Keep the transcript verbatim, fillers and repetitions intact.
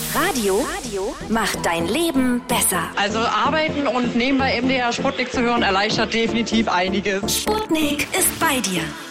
Radio, Radio macht dein Leben besser. Also arbeiten und nebenbei M D R Sputnik zu hören erleichtert definitiv einiges. Sputnik ist bei dir.